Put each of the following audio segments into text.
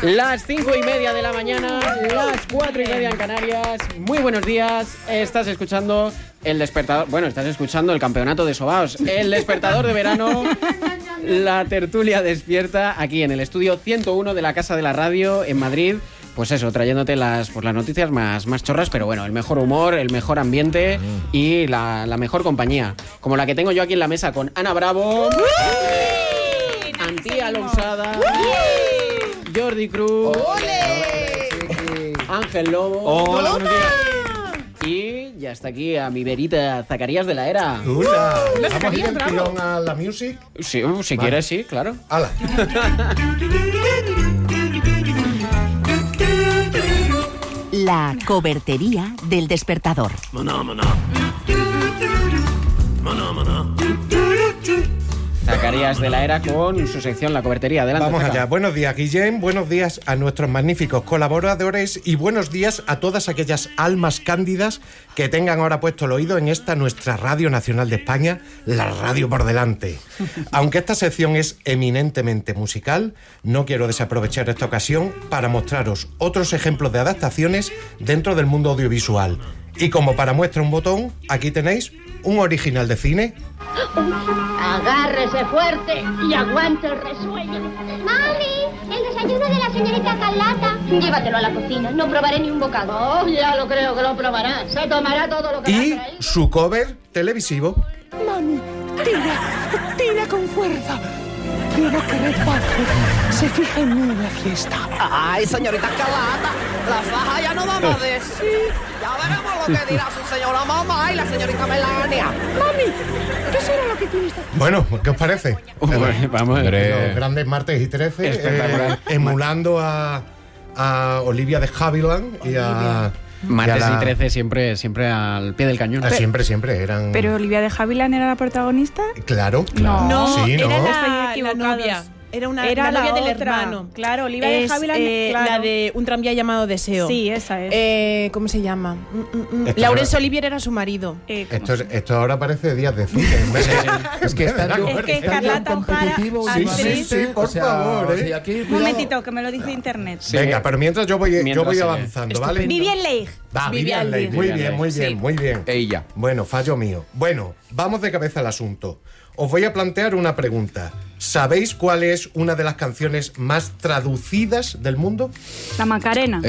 Las 5:30 de la mañana, las 4:30 en Canarias. Muy buenos días. Estás escuchando el despertador. Bueno, estás escuchando el campeonato de sobaos. El despertador de verano. La tertulia despierta aquí en el estudio 101 de la Casa de la Radio en Madrid. Pues eso, trayéndote las noticias más chorras, pero bueno, el mejor humor, el mejor ambiente y la mejor compañía. Como la que tengo yo aquí en la mesa con Ana Bravo, Antía Lousada, Jordi Cruz, Ángel Lobo. Hola, buenos días. Y ya está aquí a mi verita Zacarías de la Era. Hola. ¿Vamos a ir el tirón a la music? Sí, si quieres, sí, claro. ¡Hala! La cobertería del despertador. Zacarías de la Era con su sección La Cobertería. Adelante. Vamos Zaca. allá. Buenos días, Guillem. Buenos días a nuestros magníficos colaboradores y buenos días a todas aquellas almas cándidas que tengan ahora puesto el oído en esta nuestra Radio Nacional de España, la radio por delante. Aunque esta sección es eminentemente musical, no quiero desaprovechar esta ocasión para mostraros otros ejemplos de adaptaciones dentro del mundo audiovisual. Y como para muestra un botón, aquí tenéis un original de cine. Agárrese fuerte y aguante el resuello. ¡Mami! ¡El desayuno de la señorita Carlota! Llévatelo a la cocina, no probaré ni un bocado. Oh, ya lo creo que lo probará. Se tomará todo lo que Y va a traer. su cover televisivo. Mami, tira con fuerza. Quiero que Red Barber se fije en mí en la fiesta. Ay, señorita Carlota, la faja ya no da más de sí. Ya veremos lo que dirá su señora mamá y la señorita Melania. Mami, ¿qué será lo que tienes que hacer? Bueno, ¿qué os parece? Vamos a ver. Los grandes martes y 13, Espectacular. emulando a Olivia de Havilland y a... Martes y 13 siempre al pie del cañón. Siempre eran... ¿Pero Olivia de Havilland era la protagonista? Claro. No, Sí, ¿no? era la novia. Era Era la novia del otra. hermano. Claro, Olivia de Havilland, claro. La de Un tranvía llamado Deseo. Sí, esa es. ¿Cómo se llama? Esto Laurence no- Olivier era su marido. Esto ahora parece días de cine. Es que está Es que Escarlata O'Hara, actriz... Sí, por favor. sí, aquí, Un cuidado. momentito, que me lo dice internet. Sí. Venga, pero mientras yo voy Mientras avanzando, ¿vale? Vivian Leigh. Va, Vivian Leigh. Vivian Muy Leigh. bien, muy bien. Ella. Bueno, fallo mío. Bueno, vamos de cabeza al asunto. Os voy a plantear una pregunta. ¿Sabéis cuál es una de las canciones más traducidas del mundo? La Macarena.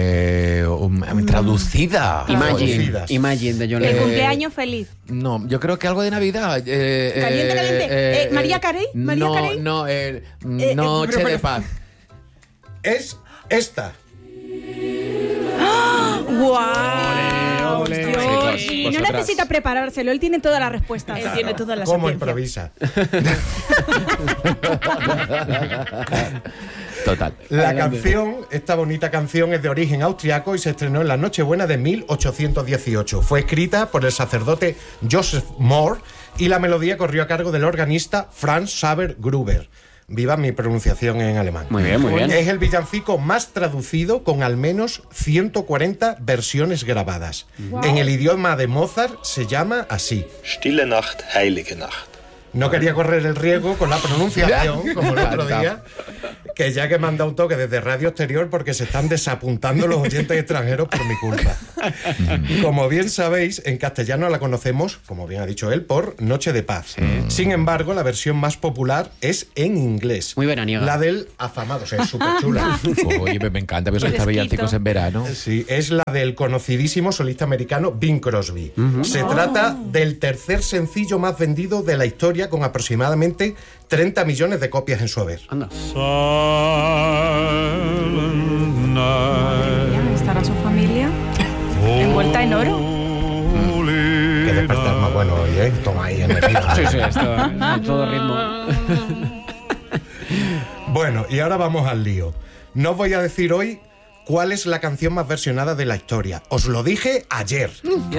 Traducida. Traducidas. Imagine de John El Lennon. cumpleaños feliz. No, yo creo que algo de Navidad. Caliente. ¿María Carey? ¿María no, Carey? no, Noche de Paz. Es esta. ¡Guau! Ole, ole. Dios. Chicos, Y no vosotras. necesita preparárselo, él tiene todas las respuestas. Él tiene toda la ¿Cómo sapiencia. improvisa? Total. La Adelante. canción, esta bonita canción, es de origen austriaco y se estrenó en la Nochebuena de 1818. Fue escrita por el sacerdote Joseph Mohr y la melodía corrió a cargo del organista Franz Xaver Gruber. Viva mi pronunciación en alemán. Muy bien, muy bien. Es el villancico más traducido con al menos 140 versiones grabadas. En el idioma de Mozart se llama así. Stille Nacht, heilige Nacht. No quería correr el riesgo con la pronunciación, como el otro día, que ya que me han dado un toque desde Radio Exterior porque se están desapuntando los oyentes extranjeros por mi culpa. Como bien sabéis, en castellano la conocemos, como bien ha dicho él, por Noche de Paz. Sin embargo, la versión más popular es en inglés. Muy veraniega. La del afamado, o sea, es súper chula. Oye, me encanta ver estos villancicos en verano. Sí, es la del conocidísimo solista americano Bing Crosby. Se trata del tercer sencillo más vendido de la historia, con aproximadamente 30 millones de copias en su haber. Anda. ¿Estará su familia envuelta en oro? Que despertar más bueno hoy, ¿eh? Toma ahí energía. Sí, esto a todo ritmo. Bueno, y ahora vamos al lío. No os voy a decir hoy cuál es la canción más versionada de la historia. Os lo dije ayer.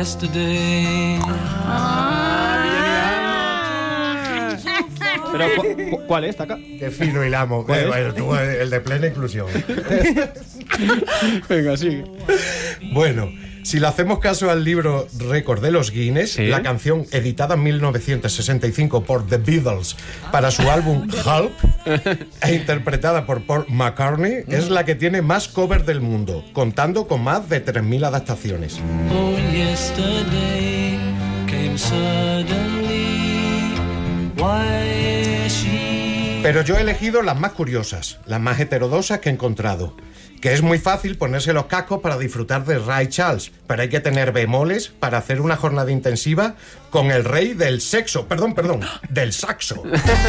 Pero, ¿cuál es, Taca? Qué fino hilamos. ¿Cuál es? Bueno, tú, el de plena inclusión. Venga, sigue. Bueno, Si le hacemos caso al libro récord de los Guinness, ¿Sí? la canción editada en 1965 por The Beatles para su álbum Help e interpretada por Paul McCartney es la que tiene más covers del mundo, contando con más de 3.000 adaptaciones. Oh, yesterday came suddenly. Why she... Pero yo he elegido las más curiosas, las más heterodosas que he encontrado. Que es muy fácil ponerse los cascos para disfrutar de Ray Charles, pero hay que tener bemoles para hacer una jornada intensiva con el rey del sexo, perdón, del saxo.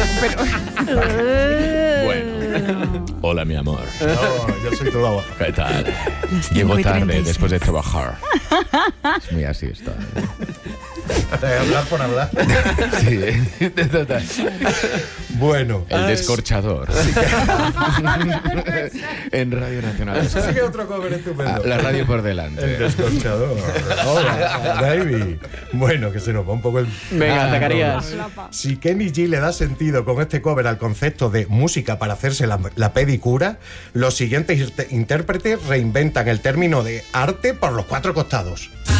Bueno. Hola, mi amor. No, yo soy tu lobo. ¿Qué tal? Llego tarde después de trabajar. Es muy así esto. Hablar por hablar. Sí, total. Bueno. El descorchador. En Radio Nacional. Eso sí que es otro cover estupendo. La radio por delante. El descorchador. Hola, baby. Bueno, que se nos va un poco el... Venga, Zacarías. Si Kenny G le da sentido con este cover al concepto de música para hacerse la pedicura, los siguientes intérpretes reinventan el término de arte por los 4 costados.